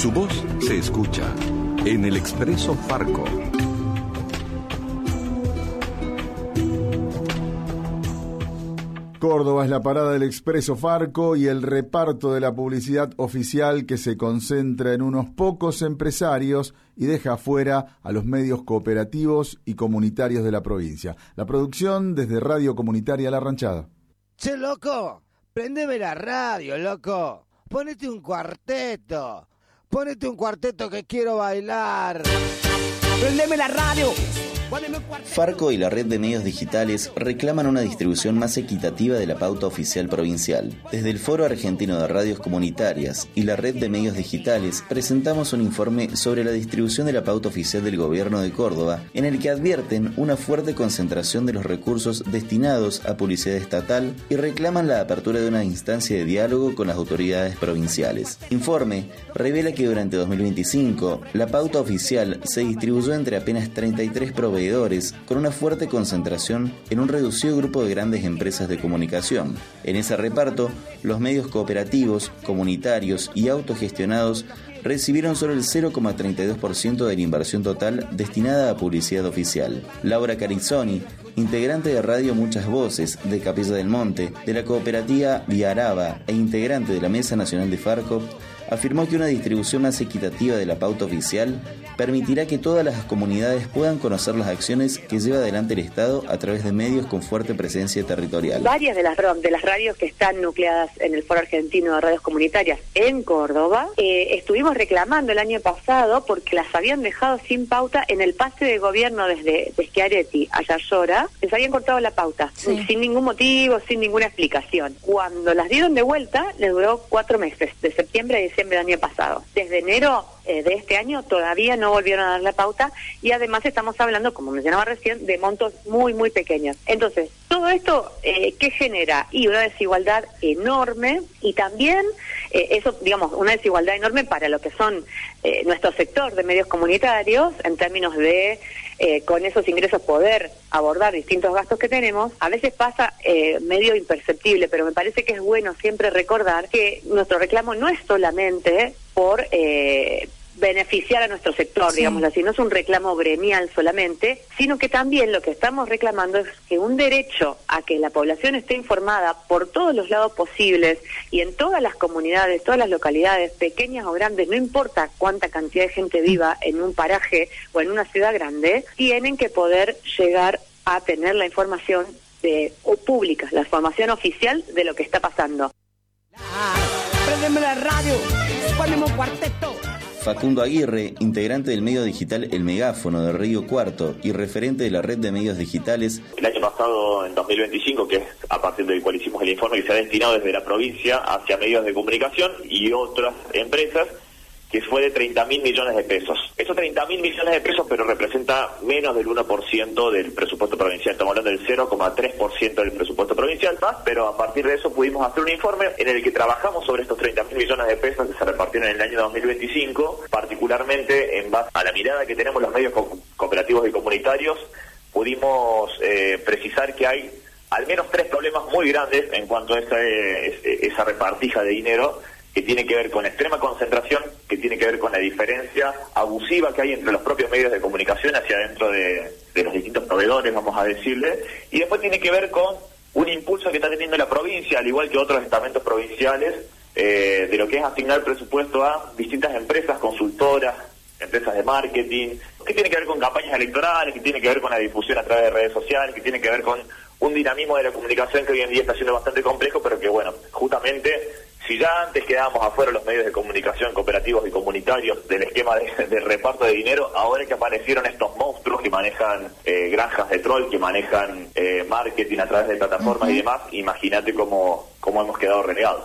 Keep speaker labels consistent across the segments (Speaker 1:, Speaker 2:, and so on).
Speaker 1: Su voz se escucha en el Expreso Farco.
Speaker 2: Córdoba es la parada del Expreso Farco y el reparto de la publicidad oficial que se concentra en unos pocos empresarios y deja afuera a los medios cooperativos y comunitarios de la provincia. La producción desde Radio Comunitaria La Ranchada.
Speaker 3: Che, loco, prendeme la radio, loco. Ponete un cuarteto que quiero bailar. Prendeme la radio.
Speaker 4: Farco y la red de medios digitales reclaman una distribución más equitativa de la pauta oficial provincial. Desde el Foro Argentino de Radios Comunitarias y la red de medios digitales presentamos un informe sobre la distribución de la pauta oficial del gobierno de Córdoba, en el que advierten una fuerte concentración de los recursos destinados a publicidad estatal y reclaman la apertura de una instancia de diálogo con las autoridades provinciales. Informe revela que durante 2025 la pauta oficial se distribuyó entre apenas 33 proveedores con una fuerte concentración en un reducido grupo de grandes empresas de comunicación. En ese reparto, los medios cooperativos, comunitarios y autogestionados recibieron solo el 0,32% de la inversión total destinada a publicidad oficial. Laura Carizzoni, integrante de Radio Muchas Voces de Capilla del Monte, de la cooperativa Viaraba e integrante de la Mesa Nacional de Farco, afirmó que una distribución más equitativa de la pauta oficial permitirá que todas las comunidades puedan conocer las acciones que lleva adelante el Estado a través de medios con fuerte presencia territorial.
Speaker 5: Varias de las radios que están nucleadas en el Foro Argentino de Radios Comunitarias en Córdoba, estuvimos reclamando el año pasado porque las habían dejado sin pauta en el pase de gobierno desde Schiaretti a Yayora, les habían cortado la pauta, sin ningún motivo, sin ninguna explicación. Cuando las dieron de vuelta, les duró 4 meses, de septiembre a diciembre del año pasado. Desde enero de este año todavía no volvieron a dar la pauta y además estamos hablando, como mencionaba recién, de montos muy, muy pequeños. Entonces, todo esto, ¿qué genera? Y una desigualdad enorme y también, eso, digamos, una desigualdad enorme para lo que son nuestro sector de medios comunitarios en términos de con esos ingresos poder abordar distintos gastos que tenemos. A veces pasa medio imperceptible, pero me parece que es bueno siempre recordar que nuestro reclamo no es solamente por beneficiar a nuestro sector, digámoslo así, no es un reclamo gremial solamente, sino que también lo que estamos reclamando es que un derecho a que la población esté informada por todos los lados posibles y en todas las comunidades, todas las localidades, pequeñas o grandes, no importa cuánta cantidad de gente viva en un paraje o en una ciudad grande, tienen que poder llegar a tener la información pública, la información oficial de lo que está pasando.
Speaker 3: Prendeme la radio, ponemos un cuarteto.
Speaker 4: Facundo Aguirre, integrante del medio digital El Megáfono de Río Cuarto y referente de la red de medios digitales.
Speaker 6: El año pasado, en 2025, que es a partir del cual hicimos el informe, que se ha destinado desde la provincia hacia medios de comunicación y otras empresas, que fue de 30.000 millones de pesos. Esos 30.000 millones de pesos, pero representa menos del 1% del presupuesto provincial. Estamos hablando del 0,3% del presupuesto provincial, pero a partir de eso pudimos hacer un informe en el que trabajamos sobre estos 30.000 millones de pesos que se repartieron en el año 2025, particularmente en base a la mirada que tenemos los medios cooperativos y comunitarios. Pudimos precisar que hay al menos 3 problemas muy grandes en cuanto a esa repartija de dinero, que tiene que ver con extrema concentración, que tiene que ver con la diferencia abusiva que hay entre los propios medios de comunicación hacia adentro de los distintos proveedores, vamos a decirle, y después tiene que ver con un impulso que está teniendo la provincia, al igual que otros estamentos provinciales, de lo que es asignar presupuesto a distintas empresas, consultoras, empresas de marketing, que tiene que ver con campañas electorales, que tiene que ver con la difusión a través de redes sociales, que tiene que ver con un dinamismo de la comunicación que hoy en día está siendo bastante complejo, pero que bueno, justamente, si ya antes quedábamos afuera los medios de comunicación cooperativos y comunitarios del esquema de reparto de dinero, ahora que aparecieron estos monstruos que manejan granjas de troll, que manejan marketing a través de plataformas y demás, imagínate cómo hemos quedado relegados.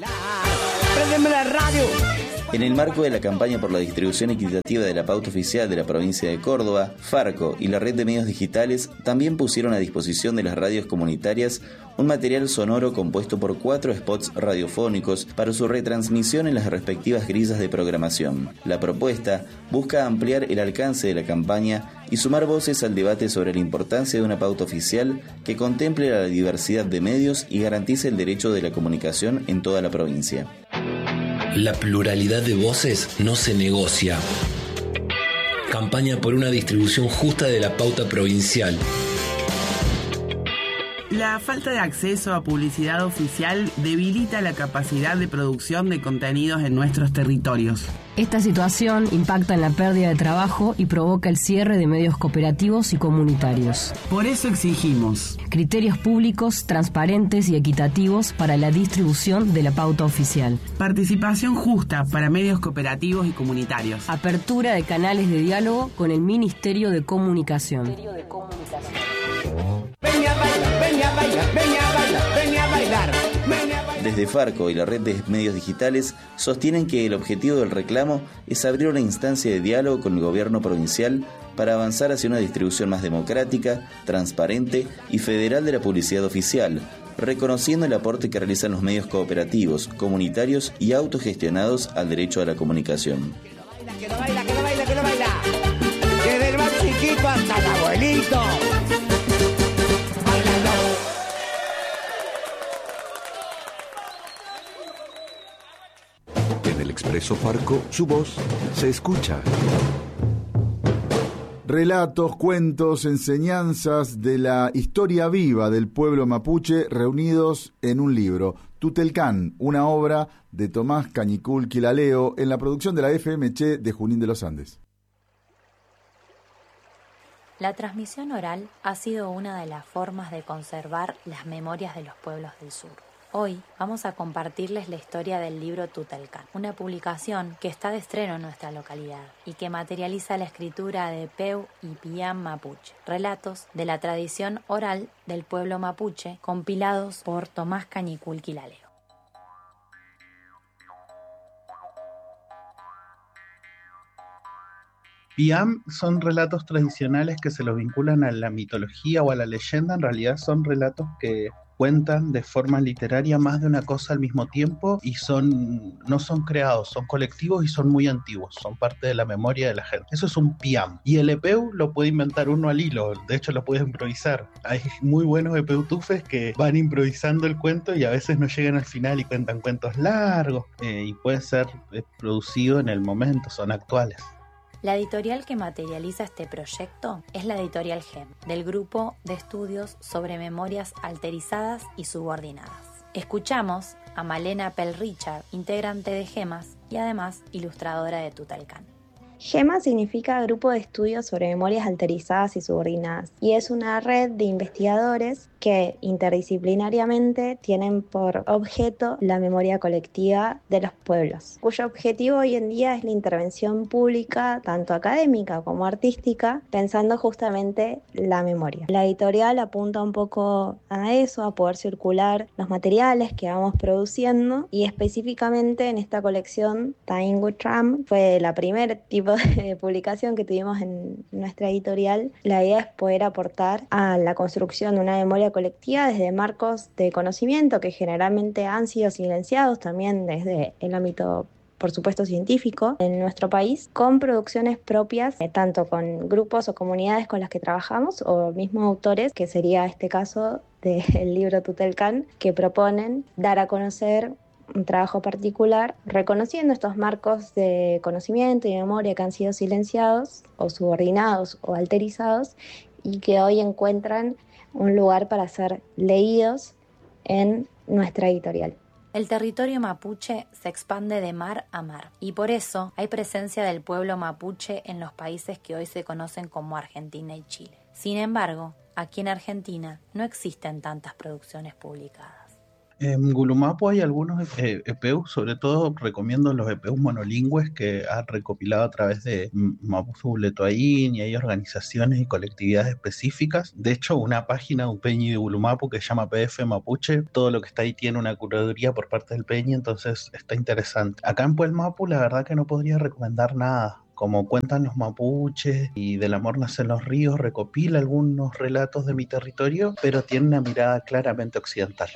Speaker 3: Prendeme la radio.
Speaker 4: En el marco de la campaña por la distribución equitativa de la pauta oficial de la provincia de Córdoba, Farco y la red de medios digitales también pusieron a disposición de las radios comunitarias un material sonoro compuesto por 4 spots radiofónicos para su retransmisión en las respectivas grillas de programación. La propuesta busca ampliar el alcance de la campaña y sumar voces al debate sobre la importancia de una pauta oficial que contemple la diversidad de medios y garantice el derecho de la comunicación en toda la provincia.
Speaker 7: La pluralidad de voces no se negocia. Campaña por una distribución justa de la pauta provincial.
Speaker 3: La falta de acceso a publicidad oficial debilita la capacidad de producción de contenidos en nuestros territorios.
Speaker 8: Esta situación impacta en la pérdida de trabajo y provoca el cierre de medios cooperativos y comunitarios.
Speaker 3: Por eso exigimos
Speaker 8: criterios públicos, transparentes y equitativos para la distribución de la pauta oficial.
Speaker 3: participación justa para medios cooperativos y comunitarios.
Speaker 8: Apertura de canales de diálogo con el Ministerio de Comunicación.
Speaker 3: Ven a bailar, ven a bailar, ven a bailar, ven a bailar.
Speaker 4: Desde Farco y la red de medios digitales sostienen que el objetivo del reclamo es abrir una instancia de diálogo con el gobierno provincial para avanzar hacia una distribución más democrática, transparente y federal de la publicidad oficial, reconociendo el aporte que realizan los medios cooperativos, comunitarios y autogestionados al derecho a la comunicación.
Speaker 3: Que lo baila, que lo baila, que lo baila. Desde el más chiquito hasta el abuelito.
Speaker 1: En el Expreso Farco, su voz se escucha.
Speaker 2: Relatos, cuentos, enseñanzas de la historia viva del pueblo mapuche reunidos en un libro. Tutelcán, una obra de Tomás Cañicul Quilaleo en la producción de la FMC de Junín de los Andes.
Speaker 9: La transmisión oral ha sido una de las formas de conservar las memorias de los pueblos del sur. Hoy vamos a compartirles la historia del libro Tutelcán, una publicación que está de estreno en nuestra localidad y que materializa la escritura de Peu y Piam Mapuche, relatos de la tradición oral del pueblo mapuche compilados por Tomás Cañicul Quilaleo.
Speaker 10: Piam son relatos tradicionales que se los vinculan a la mitología o a la leyenda. En realidad son relatos que cuentan de forma literaria más de una cosa al mismo tiempo y no son creados, son colectivos y son muy antiguos, son parte de la memoria de la gente. Eso es un piam. Y el epeu lo puede inventar uno al hilo, de hecho lo puede improvisar. Hay muy buenos epeutufes que van improvisando el cuento y a veces no llegan al final y cuentan cuentos largos y puede ser producido en el momento, son actuales.
Speaker 9: La editorial que materializa este proyecto es la editorial GEM, del grupo de estudios sobre memorias alterizadas y subordinadas. Escuchamos a Malena Pell-Richard, integrante de GEMAS y además ilustradora de Tutelcán.
Speaker 11: GEMAS significa Grupo de Estudios sobre Memorias Alterizadas y Subordinadas y es una red de investigadores que interdisciplinariamente tienen por objeto la memoria colectiva de los pueblos, cuyo objetivo hoy en día es la intervención pública, tanto académica como artística, pensando justamente la memoria. La editorial apunta un poco a eso, a poder circular los materiales que vamos produciendo y específicamente en esta colección Time with Tram fue la primera tipo de publicación que tuvimos en nuestra editorial. La idea es poder aportar a la construcción de una memoria colectiva desde marcos de conocimiento que generalmente han sido silenciados también desde el ámbito, por supuesto, científico en nuestro país, con producciones propias, tanto con grupos o comunidades con las que trabajamos o mismos autores, que sería este caso del libro Tutelcán, que proponen dar a conocer un trabajo particular, reconociendo estos marcos de conocimiento y memoria que han sido silenciados o subordinados o alterizados y que hoy encuentran un lugar para ser leídos en nuestra editorial.
Speaker 9: El territorio mapuche se expande de mar a mar y por eso hay presencia del pueblo mapuche en los países que hoy se conocen como Argentina y Chile. Sin embargo, aquí en Argentina no existen tantas producciones publicadas.
Speaker 10: En Gulumapu hay algunos EPEUs, sobre todo recomiendo los EPEUs monolingües que han recopilado a través de Mapuzu Letoaín y hay organizaciones y colectividades específicas. De hecho, una página de un peñi de Gulumapu que se llama PF Mapuche, todo lo que está ahí tiene una curaduría por parte del peñi, entonces está interesante. Acá en Puelmapu la verdad que no podría recomendar nada. Como cuentan los mapuches y Del amor nacen los ríos, recopila algunos relatos de mi territorio, pero tiene una mirada claramente occidental.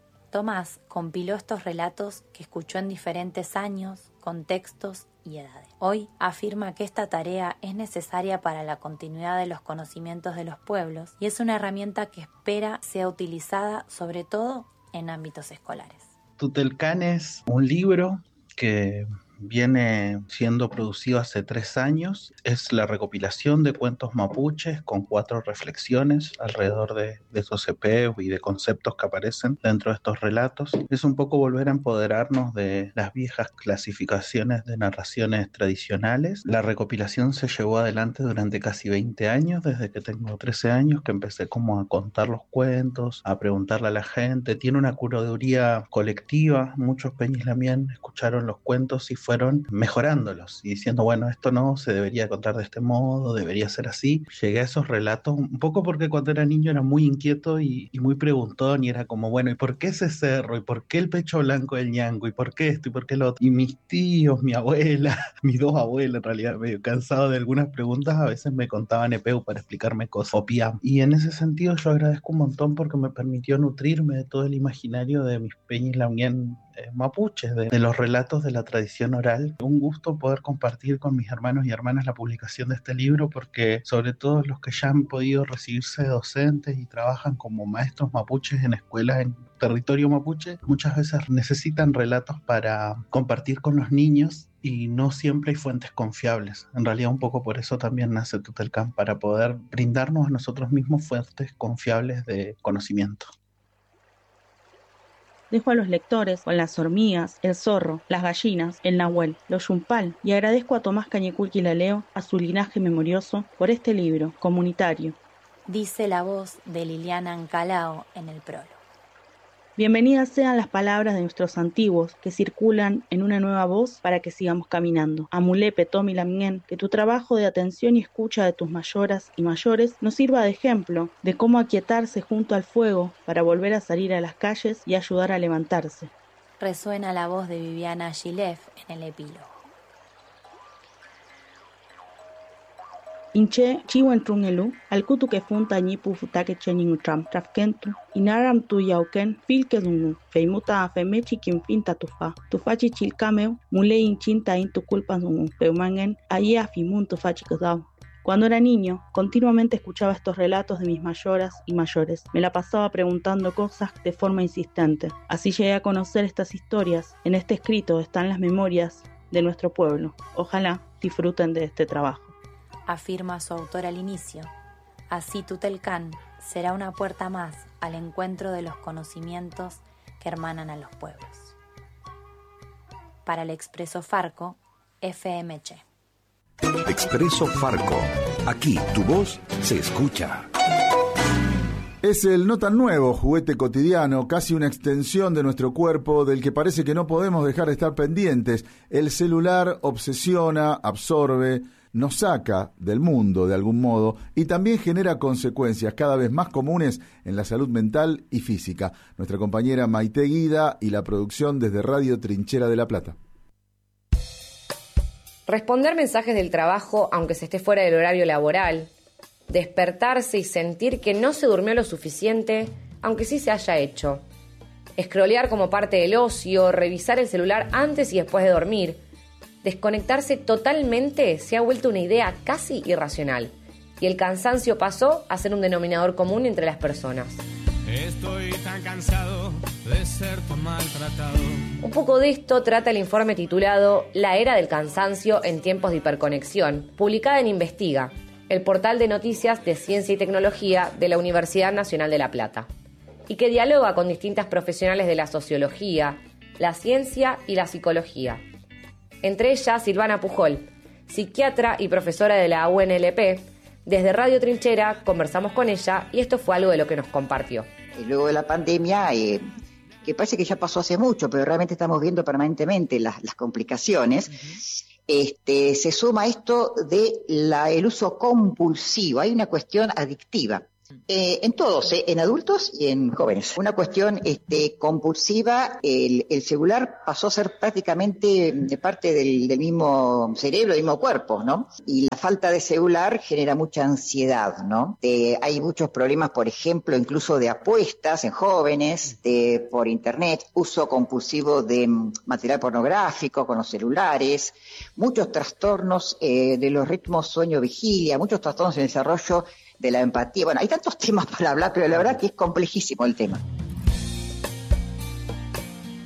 Speaker 9: Tomás compiló estos relatos que escuchó en diferentes años, contextos y edades. Hoy afirma que esta tarea es necesaria para la continuidad de los conocimientos de los pueblos y es una herramienta que espera sea utilizada sobre todo en ámbitos escolares.
Speaker 10: Tutelcán es un libro que viene siendo producido hace 3 años. Es la recopilación de cuentos mapuches con 4 reflexiones alrededor de esos EPEUs y de conceptos que aparecen dentro de estos relatos. Es un poco volver a empoderarnos de las viejas clasificaciones de narraciones tradicionales. La recopilación se llevó adelante durante casi 20 años, desde que tengo 13 años, que empecé como a contar los cuentos, a preguntarle a la gente. Tiene una curaduría colectiva. Muchos Peñis Lamien escucharon los cuentos y fueron mejorándolos y diciendo, bueno, esto no se debería contar de este modo, debería ser así. Llegué a esos relatos un poco porque cuando era niño era muy inquieto y muy preguntón, y era como, bueno, ¿y por qué ese cerro? ¿Y por qué el pecho blanco del ñango? ¿Y por qué esto? ¿Y por qué lo otro? Y mis tíos, mi abuela, mis 2 abuelas, en realidad, medio cansado de algunas preguntas, a veces me contaban EPEU para explicarme cosas, o PIAM. Y en ese sentido yo agradezco un montón porque me permitió nutrirme de todo el imaginario de mis Peñis Lamien mapuches, de los relatos de la tradición oral. Un gusto poder compartir con mis hermanos y hermanas la publicación de este libro, porque sobre todo los que ya han podido recibirse de docentes y trabajan como maestros mapuches en escuelas en territorio mapuche, muchas veces necesitan relatos para compartir con los niños y no siempre hay fuentes confiables. En realidad un poco por eso también nace Tutelkan, para poder brindarnos a nosotros mismos fuentes confiables de conocimiento.
Speaker 12: Dejo a los lectores con las hormigas, el zorro, las gallinas, el nahuel, los yumpal, y agradezco a Tomás Cañeculqui Laleo, a su linaje memorioso, por este libro comunitario.
Speaker 9: Dice la voz de Liliana Ancalao en el prólogo.
Speaker 12: Bienvenidas sean las palabras de nuestros antiguos que circulan en una nueva voz para que sigamos caminando. Amulepe Tomi Lamien, que tu trabajo de atención y escucha de tus mayoras y mayores nos sirva de ejemplo de cómo aquietarse junto al fuego para volver a salir a las calles y ayudar a levantarse.
Speaker 9: Resuena la voz de Viviana Gilef en el epílogo.
Speaker 12: Inche chiwen trungelu alkutu ke funta ñipu futake cheningu tram trafkentu inaram tu yauken filke dungu feimuta femechi kim pinta tufachi chilkameu mule inchinta in tu culpa dungu feumangen ayea fimun tufachi kudau. Cuando era niño, continuamente escuchaba estos relatos de mis mayoras y mayores. Me la pasaba preguntando cosas de forma insistente. Así llegué a conocer estas historias. En este escrito están las memorias de nuestro pueblo. Ojalá disfruten de este trabajo.
Speaker 9: Afirma su autor al inicio. Así Tutelkan será una puerta más al encuentro de los conocimientos que hermanan a los pueblos. Para el Expreso Farco, FMC.
Speaker 1: Expreso Farco. Aquí tu voz se escucha.
Speaker 2: Es el no tan nuevo juguete cotidiano, casi una extensión de nuestro cuerpo, del que parece que no podemos dejar de estar pendientes. El celular obsesiona, absorbe, nos saca del mundo de algún modo y también genera consecuencias cada vez más comunes en la salud mental y física. Nuestra compañera Maite Guida y la producción desde Radio Trinchera de La Plata.
Speaker 13: Responder mensajes del trabajo aunque se esté fuera del horario laboral, despertarse y sentir que no se durmió lo suficiente aunque sí se haya hecho, escrolear como parte del ocio, revisar el celular antes y después de dormir. Desconectarse totalmente se ha vuelto una idea casi irracional y el cansancio pasó a ser un denominador común entre las personas.
Speaker 14: Estoy tan cansado de ser tan maltratado.
Speaker 13: Un poco de esto trata el informe titulado La era del cansancio en tiempos de hiperconexión, publicada en Investiga, el portal de noticias de ciencia y tecnología de la Universidad Nacional de La Plata, y que dialoga con distintas profesionales de la sociología, la ciencia y la psicología. Entre ellas, Silvana Pujol, psiquiatra y profesora de la UNLP. Desde Radio Trinchera conversamos con ella y esto fue algo de lo que nos compartió.
Speaker 15: Luego de la pandemia, que parece que ya pasó hace mucho, pero realmente estamos viendo permanentemente las complicaciones, se suma esto del uso compulsivo. Hay una cuestión adictiva. En todos, en adultos y en jóvenes. Una cuestión compulsiva, el celular pasó a ser prácticamente parte del mismo cerebro, del mismo cuerpo, ¿no? Y la falta de celular genera mucha ansiedad, ¿no? Hay muchos problemas, por ejemplo, incluso de apuestas en jóvenes, por internet, uso compulsivo de material pornográfico con los celulares, muchos trastornos de los ritmos sueño-vigilia, muchos trastornos en el desarrollo de la empatía. Bueno, hay tantos temas para hablar, pero la verdad que es complejísimo el tema.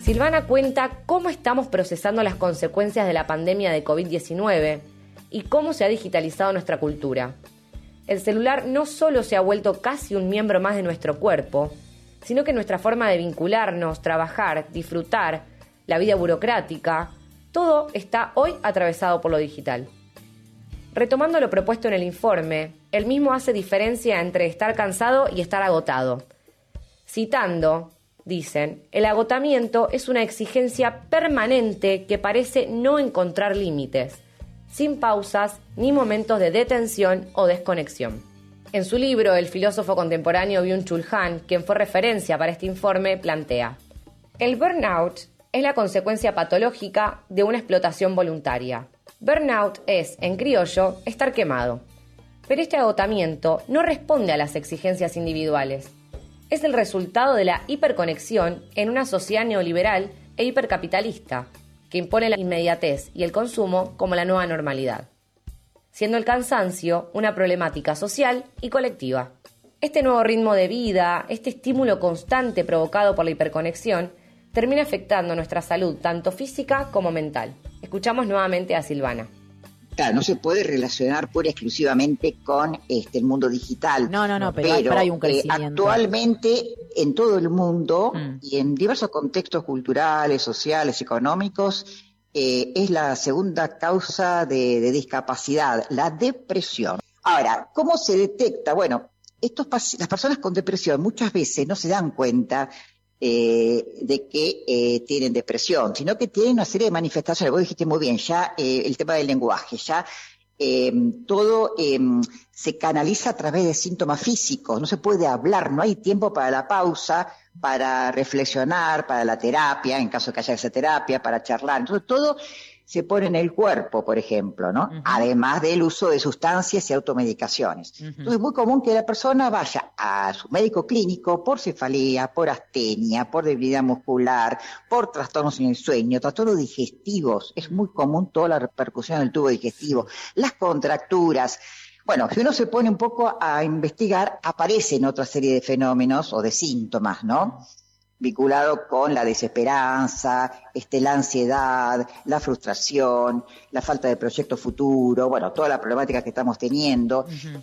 Speaker 13: Silvana cuenta cómo estamos procesando las consecuencias de la pandemia de COVID-19 y cómo se ha digitalizado nuestra cultura. El celular no solo se ha vuelto casi un miembro más de nuestro cuerpo, sino que nuestra forma de vincularnos, trabajar, disfrutar, la vida burocrática, todo está hoy atravesado por lo digital. Retomando lo propuesto en el informe, el mismo hace diferencia entre estar cansado y estar agotado. Citando, dicen, el agotamiento es una exigencia permanente que parece no encontrar límites, sin pausas ni momentos de detención o desconexión. En su libro, el filósofo contemporáneo Byung-Chul Han, quien fue referencia para este informe, plantea: el burnout es la consecuencia patológica de una explotación voluntaria. Burnout es, en criollo, estar quemado. Pero este agotamiento no responde a las exigencias individuales. Es el resultado de la hiperconexión en una sociedad neoliberal e hipercapitalista, que impone la inmediatez y el consumo como la nueva normalidad, siendo el cansancio una problemática social y colectiva. Este nuevo ritmo de vida, este estímulo constante provocado por la hiperconexión, termina afectando nuestra salud tanto física como mental. Escuchamos nuevamente a Silvana.
Speaker 15: Claro, no se puede relacionar pura y exclusivamente con el mundo digital.
Speaker 16: No, pero hay un crecimiento.
Speaker 15: Actualmente en todo el mundo y en diversos contextos culturales, sociales, económicos, es la segunda causa de discapacidad, la depresión. Ahora, ¿cómo se detecta? Bueno, las personas con depresión muchas veces no se dan cuenta de que tienen depresión, sino que tienen una serie de manifestaciones. Vos dijiste muy bien, ya el tema del lenguaje, ya todo se canaliza a través de síntomas físicos, no se puede hablar, no hay tiempo para la pausa, para reflexionar, para la terapia, en caso de que haya esa terapia, para charlar. Entonces todo se pone en el cuerpo, por ejemplo, ¿no? Uh-huh. Además del uso de sustancias y automedicaciones. Uh-huh. Entonces es muy común que la persona vaya a su médico clínico por cefalea, por astenia, por debilidad muscular, por trastornos en el sueño, trastornos digestivos. Es muy común toda la repercusión del tubo digestivo, las contracturas. Bueno, si uno se pone un poco a investigar, aparecen otra serie de fenómenos o de síntomas, ¿no? Vinculado con la desesperanza, la ansiedad, la frustración, la falta de proyecto futuro, bueno, toda la problemática que estamos teniendo.
Speaker 13: Uh-huh.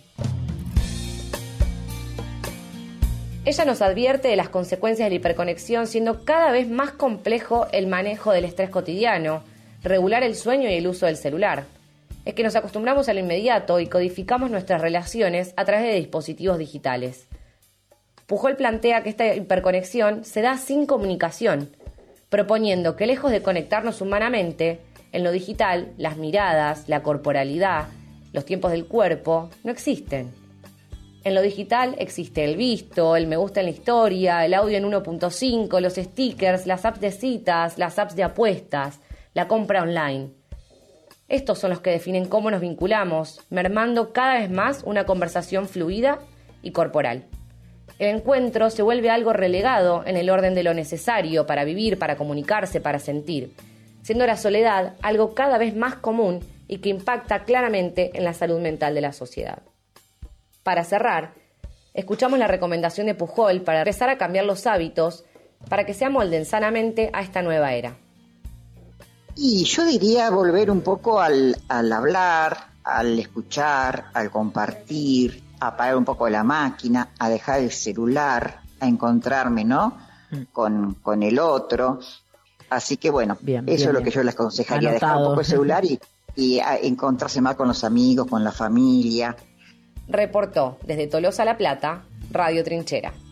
Speaker 13: Ella nos advierte de las consecuencias de la hiperconexión, siendo cada vez más complejo el manejo del estrés cotidiano, regular el sueño y el uso del celular. Es que nos acostumbramos a lo inmediato y codificamos nuestras relaciones a través de dispositivos digitales. Pujol plantea que esta hiperconexión se da sin comunicación, proponiendo que lejos de conectarnos humanamente, en lo digital, las miradas, la corporalidad, los tiempos del cuerpo, no existen. En lo digital existe el visto, el me gusta en la historia, el audio en 1.5, los stickers, las apps de citas, las apps de apuestas, la compra online. Estos son los que definen cómo nos vinculamos, mermando cada vez más una conversación fluida y corporal. El encuentro se vuelve algo relegado en el orden de lo necesario para vivir, para comunicarse, para sentir, siendo la soledad algo cada vez más común y que impacta claramente en la salud mental de la sociedad. Para cerrar, escuchamos la recomendación de Pujol para empezar a cambiar los hábitos para que se amolden sanamente a esta nueva era.
Speaker 15: Y yo diría volver un poco al hablar, al escuchar, al compartir, a apagar un poco la máquina, a dejar el celular, a encontrarme, ¿no? Con el otro. Así que bueno, eso es lo que yo les aconsejaría,
Speaker 16: Anotado.
Speaker 15: dejar un poco el celular y a encontrarse más con los amigos, con la familia.
Speaker 13: Reportó desde Tolosa, La Plata, Radio Trinchera.